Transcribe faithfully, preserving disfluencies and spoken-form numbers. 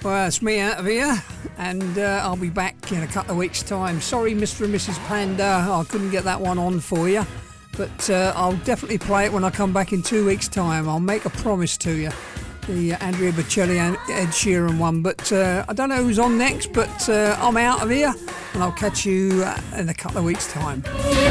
Well, it's me out of here, and uh, I'll be back in a couple of weeks' time. Sorry, Mister and Missus Panda, I couldn't get that one on for you, but uh, I'll definitely play it when I come back in two weeks' time. I'll make a promise to you. The uh, Andrea Bocelli and Ed Sheeran one, but uh, I don't know who's on next, but uh, I'm out of here, and I'll catch you uh, in a couple of weeks' time.